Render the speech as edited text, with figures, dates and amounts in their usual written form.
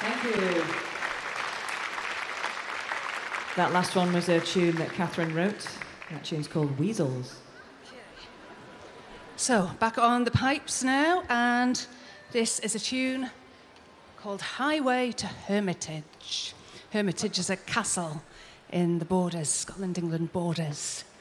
Thank you. That last one was a tune that Catherine wrote. That tune's called Weasels. So, back on the pipes now, and this is a tune called Highway to Hermitage. Hermitage is a castle in the borders, Scotland-England borders.